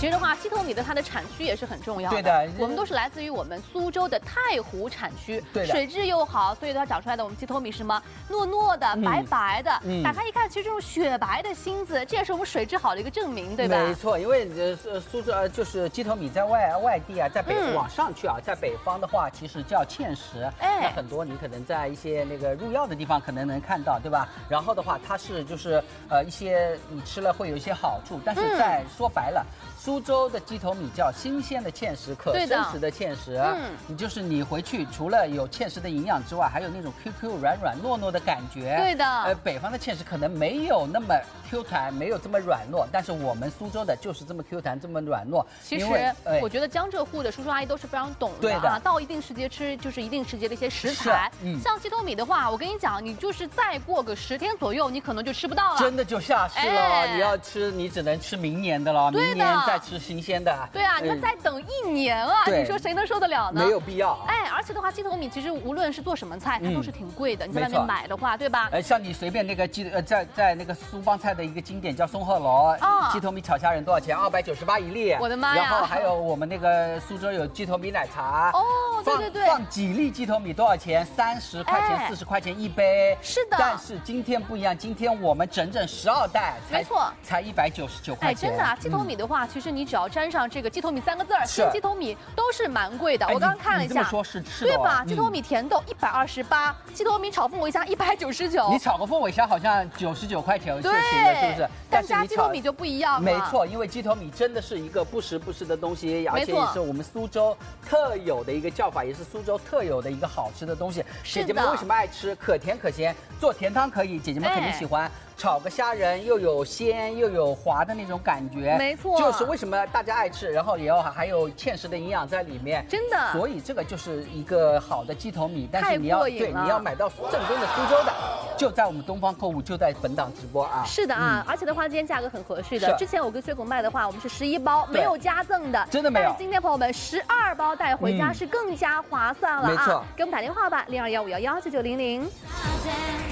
其实的话，鸡头米的它的产区也是很重要的。 对的， 我们都是来自于我们苏州的太湖产区， 对的， 水质又好，所以它长出来的我们鸡头米是什么糯糯的、白白的，打开一看，其实这种雪白的芯子，这也是我们水质好的一个证明，对吧？ 没错，因为苏州就是鸡头米在外地啊，在往上去啊，在北方的话，其实叫芡实，那很多你可能在一些那个入药的地方可能能看到，对吧？然后的话，它是就是一些你吃了会有一些好处，但是说白了。苏州的鸡头米叫新鲜的芡实，可生食的芡实。你就是你回去除了有芡实的营养之外，还有那种 QQ 软糯糯的感觉。 对的。 北方的芡实可能没有那么 Q 弹，没有这么软糯，但是我们苏州的就是这么 Q 弹，这么软糯。 其实我觉得江浙沪的叔叔阿姨都是非常懂的啊，到一定时节吃就是一定时节的一些食材。像鸡头米的话，我跟你讲，你就是再过个10天左右，你可能就吃不到了， 真的就下市了。你要吃，你只能吃明年的了，明年再吃新鲜的。 对啊，你们再等1年啊，你说谁能受得了呢？ 没有必要。 而且的话，鸡头米其实无论是做什么菜，它都是挺贵的。你在外面买的话，对吧？ 像你随便那个在那个苏帮菜的一个经典叫松鹤楼，鸡头米炒虾仁多少钱？298一粒。 我的妈呀！ 然后还有我们那个苏州有鸡头米奶茶。 对。 放几粒鸡头米多少钱？30块钱、40块钱一杯。 是的。 但是今天不一样，今天我们整整12袋， 没错， 才199块钱。 真的啊，鸡头米的话，其实你只要沾上这个鸡头米3个字儿，鲜鸡头米都是蛮贵的。我刚刚看了一下， 这么说是吃的， 对吧？鸡头米甜豆128，鸡头米炒凤尾虾199。 你炒个凤尾虾好像99块钱就行了， 是不是？ 但加鸡头米就不一样了。 没错，因为鸡头米真的是一个不时的东西，而且也是我们苏州特有的一个叫法，也是苏州特有的一个好吃的东西。姐姐们为什么爱吃？可甜可咸，做甜汤可以，姐姐们肯定喜欢。炒个虾仁又有鲜又有滑的那种感觉， 没错， 就是为什么大家爱吃，然后还有芡实的营养在里面， 真的。 所以这个就是一个好的鸡头米，但是你要买到正宗的苏州的，就在我们东方购物，就在本档直播啊。 是的啊，而且的话，今天价格很合适的。之前我跟薛总卖的话，我们是11包，没有加赠的， 真的没有。 但是今天朋友们12包带回家是更加划算了啊！ 没错， 给我们打电话吧，0215119900。